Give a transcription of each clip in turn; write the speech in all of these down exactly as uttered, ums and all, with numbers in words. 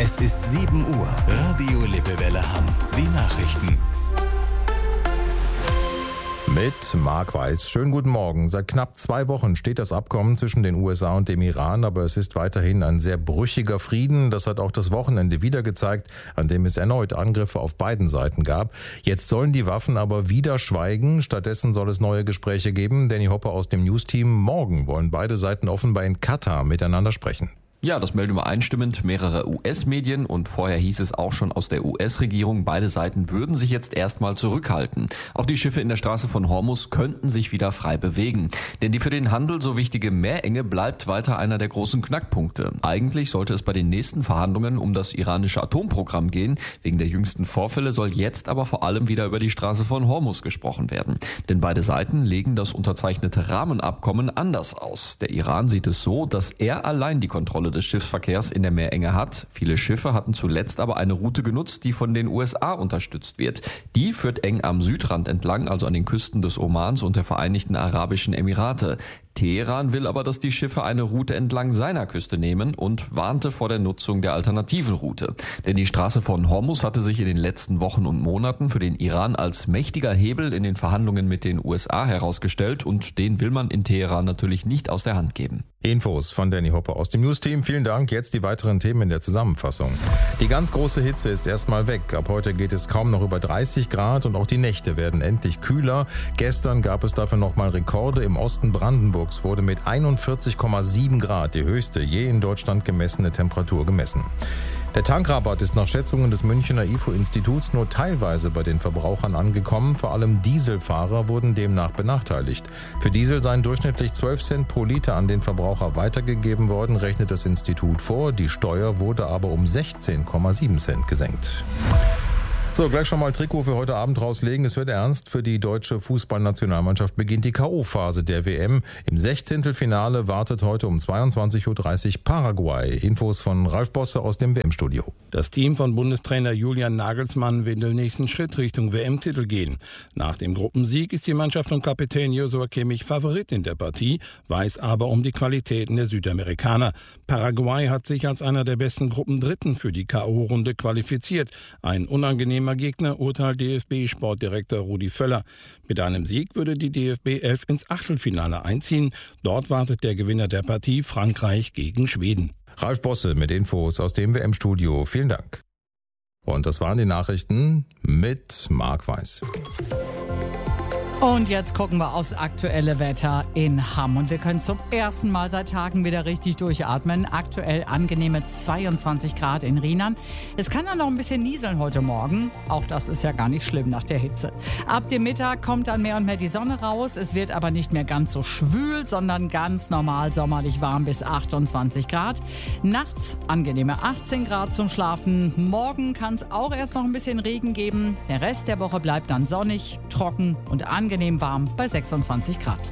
Es ist sieben Uhr. Radio Lippewelle Hamm. Die Nachrichten. Mit Marc Weiß. Schönen guten Morgen. Seit knapp zwei Wochen steht das Abkommen zwischen den U S A und dem Iran, aber es ist weiterhin ein sehr brüchiger Frieden. Das hat auch das Wochenende wieder gezeigt, an dem es erneut Angriffe auf beiden Seiten gab. Jetzt sollen die Waffen aber wieder schweigen. Stattdessen soll es neue Gespräche geben. Danny Hoppe aus dem News-Team. Morgen wollen beide Seiten offenbar in Katar miteinander sprechen. Ja, das melden übereinstimmend mehrere U S-Medien und vorher hieß es auch schon aus der U S-Regierung, beide Seiten würden sich jetzt erstmal zurückhalten. Auch die Schiffe in der Straße von Hormuz könnten sich wieder frei bewegen. Denn die für den Handel so wichtige Meerenge bleibt weiter einer der großen Knackpunkte. Eigentlich sollte es bei den nächsten Verhandlungen um das iranische Atomprogramm gehen. Wegen der jüngsten Vorfälle soll jetzt aber vor allem wieder über die Straße von Hormuz gesprochen werden. Denn beide Seiten legen das unterzeichnete Rahmenabkommen anders aus. Der Iran sieht es so, dass er allein die Kontrolle des Schiffsverkehrs in der Meerenge hat. Viele Schiffe hatten zuletzt aber eine Route genutzt, die von den U S A unterstützt wird. Die führt eng am Südrand entlang, also an den Küsten des Omans und der Vereinigten Arabischen Emirate. Teheran will aber, dass die Schiffe eine Route entlang seiner Küste nehmen und warnte vor der Nutzung der alternativen Route. Denn die Straße von Hormuz hatte sich in den letzten Wochen und Monaten für den Iran als mächtiger Hebel in den Verhandlungen mit den U S A herausgestellt und den will man in Teheran natürlich nicht aus der Hand geben. Infos von Danny Hoppe aus dem News-Team. Vielen Dank. Jetzt die weiteren Themen in der Zusammenfassung. Die ganz große Hitze ist erstmal weg. Ab heute geht es kaum noch über dreißig Grad und auch die Nächte werden endlich kühler. Gestern gab es dafür nochmal Rekorde. Im Osten Brandenburgs wurde mit einundvierzig Komma sieben Grad die höchste je in Deutschland gemessene Temperatur gemessen. Der Tankrabatt ist nach Schätzungen des Münchner I F O-Instituts nur teilweise bei den Verbrauchern angekommen. Vor allem Dieselfahrer wurden demnach benachteiligt. Für Diesel seien durchschnittlich zwölf Cent pro Liter an den Verbraucher weitergegeben worden, rechnet das Institut vor. Die Steuer wurde aber um sechzehn Komma sieben Cent gesenkt. So, gleich schon mal Trikot für heute Abend rauslegen. Es wird ernst. Für die deutsche Fußballnationalmannschaft beginnt die K O-Phase der W M. Im Sechzehntelfinale wartet heute um zweiundzwanzig Uhr dreißig Paraguay. Infos von Ralf Bosse aus dem W M-Studio. Das Team von Bundestrainer Julian Nagelsmann will den nächsten Schritt Richtung W M-Titel gehen. Nach dem Gruppensieg ist die Mannschaft und Kapitän Joshua Kimmich Favorit in der Partie, weiß aber um die Qualitäten der Südamerikaner. Paraguay hat sich als einer der besten Gruppendritten für die K O-Runde qualifiziert. Ein unangenehmer Gegner, urteilt D F B-Sportdirektor Rudi Völler. Mit einem Sieg würde die D F B elf ins Achtelfinale einziehen. Dort wartet der Gewinner der Partie Frankreich gegen Schweden. Ralf Bosse mit Infos aus dem W M-Studio. Vielen Dank. Und das waren die Nachrichten mit Marc Weiß. Und jetzt gucken wir aufs aktuelle Wetter in Hamm. Und wir können zum ersten Mal seit Tagen wieder richtig durchatmen. Aktuell angenehme zweiundzwanzig Grad in Rheinland. Es kann dann noch ein bisschen nieseln heute Morgen. Auch das ist ja gar nicht schlimm nach der Hitze. Ab dem Mittag kommt dann mehr und mehr die Sonne raus. Es wird aber nicht mehr ganz so schwül, sondern ganz normal sommerlich warm bis achtundzwanzig Grad. Nachts angenehme achtzehn Grad zum Schlafen. Morgen kann es auch erst noch ein bisschen Regen geben. Der Rest der Woche bleibt dann sonnig, trocken und angenehm. Angenehm warm bei sechsundzwanzig Grad.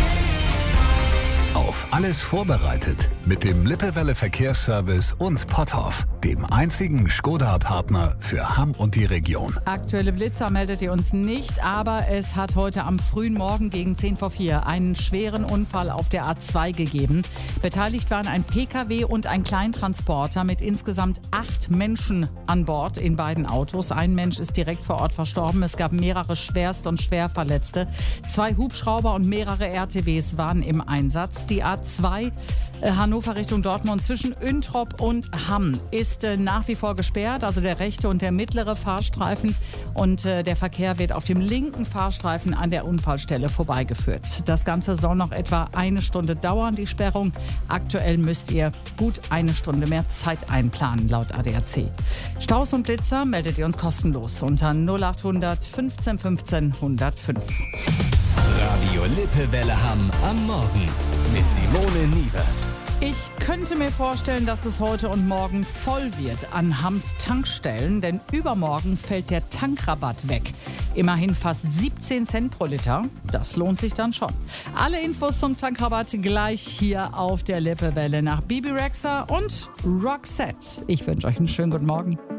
Auf alles vorbereitet mit dem Lippewelle Verkehrsservice und Potthoff, dem einzigen Skoda-Partner für Hamm und die Region. Aktuelle Blitzer meldet ihr uns nicht, aber es hat heute am frühen Morgen gegen zehn vor vier einen schweren Unfall auf der A zwei gegeben. Beteiligt waren ein P K W und ein Kleintransporter mit insgesamt acht Menschen an Bord in beiden Autos. Ein Mensch ist direkt vor Ort verstorben. Es gab mehrere Schwerst- und Schwerverletzte. Zwei Hubschrauber und mehrere R T Ws waren im Einsatz. Die A zwei äh, Hannover Richtung Dortmund zwischen Üntrop und Hamm ist äh, nach wie vor gesperrt, also der rechte und der mittlere Fahrstreifen. Und äh, der Verkehr wird auf dem linken Fahrstreifen an der Unfallstelle vorbeigeführt. Das Ganze soll noch etwa eine Stunde dauern, die Sperrung. Aktuell müsst ihr gut eine Stunde mehr Zeit einplanen, laut A D A C. Staus und Blitzer meldet ihr uns kostenlos unter null achthundert fünfzehn fünfzehn hundertfünf. Radio Lippewelle Hamm am Morgen mit Simone Niewert. Ich könnte mir vorstellen, dass es heute und morgen voll wird an Hamms Tankstellen, denn übermorgen fällt der Tankrabatt weg. Immerhin fast siebzehn Cent pro Liter. Das lohnt sich dann schon. Alle Infos zum Tankrabatt gleich hier auf der Lippewelle nach Bibi Rexha und Roxette. Ich wünsche euch einen schönen guten Morgen.